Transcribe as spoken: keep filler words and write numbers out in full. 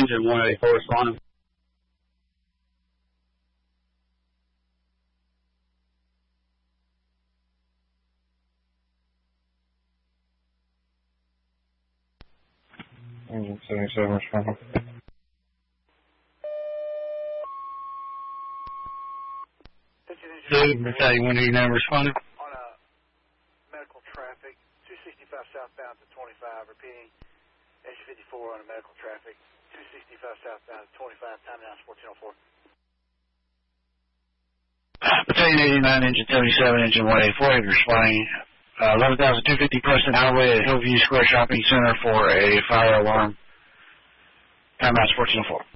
engine one eighty-four responding. Engine seventy-seven responding. Battalion one eighty-nine responding. On a medical traffic, two sixty-five southbound to twenty-five, repeating, engine fifty-four on a medical traffic, two sixty-five southbound to twenty-five, time now is fourteen oh four. Battalion eighty-nine, engine seventy-seven, engine one eighty-four, responding, uh, eleven thousand two hundred fifty Preston Highway at Hillview Square Shopping Center for a fire alarm. Time now is fourteen oh four.